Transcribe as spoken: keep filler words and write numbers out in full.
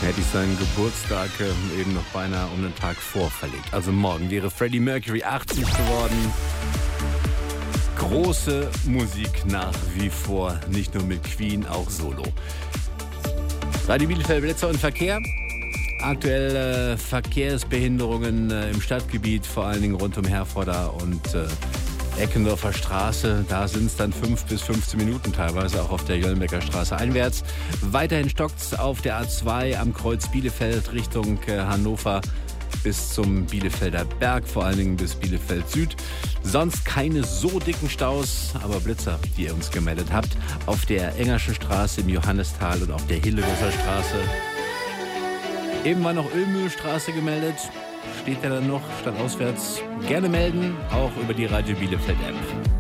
Hätte ich seinen Geburtstag äh, eben noch beinahe um den Tag vorverlegt. Also morgen wäre Freddie Mercury achtzig geworden. Große Musik nach wie vor, nicht nur mit Queen, auch solo. Radio Bielefeld, Blitzer und Verkehr. Aktuell äh, Verkehrsbehinderungen äh, im Stadtgebiet, vor allen Dingen rund um Herforder und äh, Eckendorfer Straße. Da sind es dann fünf bis fünfzehn Minuten teilweise, auch auf der Jöllenbecker Straße einwärts. Weiterhin stockt es auf der A zwei am Kreuz Bielefeld Richtung äh, Hannover bis zum Bielefelder Berg, vor allen Dingen bis Bielefeld Süd. Sonst keine so dicken Staus, aber Blitzer, die ihr uns gemeldet habt. Auf der Engerschen Straße im Johannistal und auf der Hildegosser Straße. Eben war noch Ölmühlstraße gemeldet. Steht er dann noch, statt auswärts? Gerne melden, auch über die Radio Bielefeld App.